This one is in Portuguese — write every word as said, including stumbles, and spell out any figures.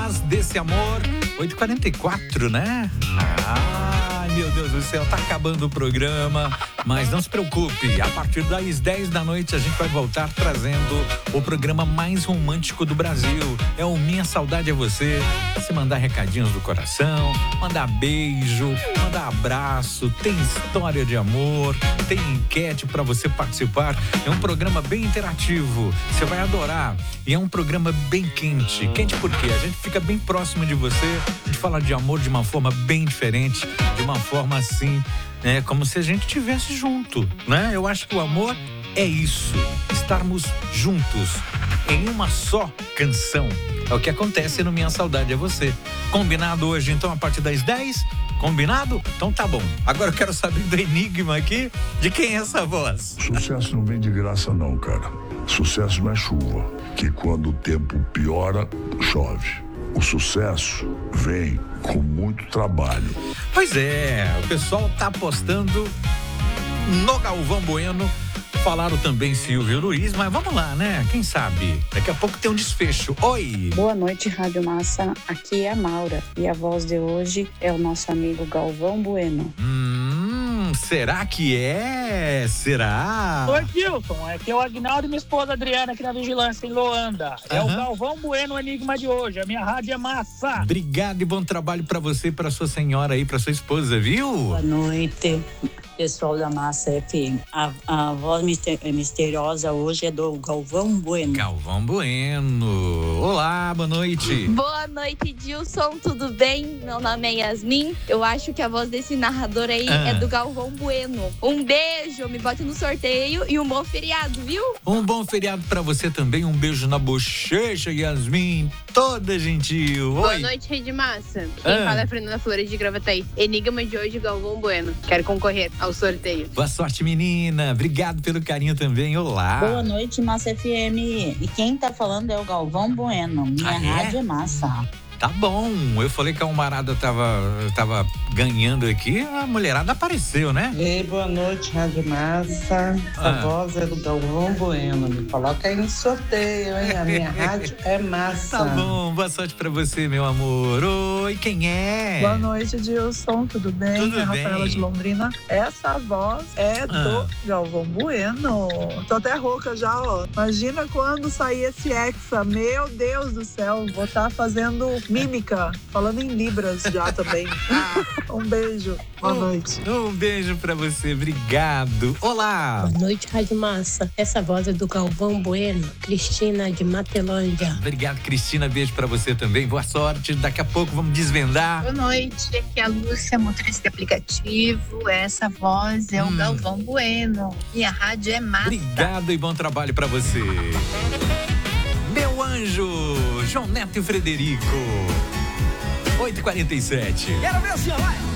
voz desse amor. oito e quarenta e quatro, né? Ah, meu Deus do céu, tá acabando o programa. Mas não se preocupe, a partir das dez da noite a gente vai voltar trazendo o programa mais romântico do Brasil. É o Minha Saudade é Você. Você mandar recadinhos do coração, mandar beijo, mandar abraço, tem história de amor, tem enquete pra você participar. É um programa bem interativo, você vai adorar. E é um programa bem quente. Quente por quê? A gente fica bem próximo de você, a gente fala de amor de uma forma bem diferente, de uma forma assim, é como se a gente estivesse junto, né? Eu acho que o amor é isso, estarmos juntos em uma só canção. É o que acontece no Minha Saudade é Você. Combinado hoje, então, a partir das dez? Combinado? Então tá bom. Agora eu quero saber do enigma aqui, de quem é essa voz? Sucesso não vem de graça não, cara. Sucesso não é chuva, que quando o tempo piora, chove. O sucesso vem com muito trabalho. Pois é, o pessoal tá apostando no Galvão Bueno. Falaram também Silvio Luiz, mas vamos lá, né? Quem sabe? Daqui a pouco tem um desfecho. Oi! Boa noite, Rádio Massa. Aqui é a Maura. E a voz de hoje é o nosso amigo Galvão Bueno. Hum, será que é? Será? Oi, Kilton. Aqui é o Agnaldo e minha esposa Adriana, aqui na Vigilância, em Loanda. É Aham. o Galvão Bueno, o enigma de hoje. A minha rádio é massa. Obrigado e bom trabalho pra você e pra sua senhora aí, pra sua esposa, viu? Boa noite, pessoal da Massa F M. A, a voz mister- misteriosa hoje é do Galvão Bueno. Galvão Bueno. Olá, boa noite. Boa noite, Dilson, tudo bem? Meu nome é Yasmin. Eu acho que a voz desse narrador aí Ah. é do Galvão Bueno. Um beijo, me bote no sorteio e um bom feriado, viu? Um bom feriado pra você também, um beijo na bochecha, Yasmin, toda gentil. Boa Oi. noite, Rede Massa. Quem Ah. fala é a Fernanda Flores de Gravataí. Enigma de hoje, Galvão Bueno. Quero concorrer ao sorteio. Boa sorte, menina. Obrigado pelo carinho também. Olá. Boa noite, Massa F M. E quem tá falando é o Galvão Bueno. Minha Ah, é? rádio é massa. Tá bom. Eu falei que a Almarada tava, tava ganhando aqui, a mulherada apareceu, né? Ei, boa noite, Rádio Massa. A Ah. voz é do Galvão Bueno. Me coloca aí no sorteio, hein? A minha rádio é massa. Tá bom. Boa sorte pra você, meu amor. Oi, quem é? Boa noite, Dilson. Tudo bem? Tudo é a Rafaela bem. de Londrina. Essa voz é Ah. do Galvão Bueno. Tô até rouca já, ó. Imagina quando sair esse Hexa. Meu Deus do céu. Vou estar fazendo mímica, falando em libras já também. Um beijo. Boa Um- noite. Um beijo pra você. Obrigado. Olá. Boa noite, Rádio Massa. Essa voz é do Galvão Bueno, Cristina de Matelândia. Obrigado, Cristina. Beijo pra você também. Boa sorte. Daqui a pouco vamos desvendar. Boa noite, aqui é a Lúcia, motorista de aplicativo. Essa voz é o Hum. Galvão Bueno. Minha rádio é massa. Obrigado e bom trabalho pra você. Meu anjo, João Neto e Frederico. oito e quarenta e sete. Quero ver assim, ó, vai.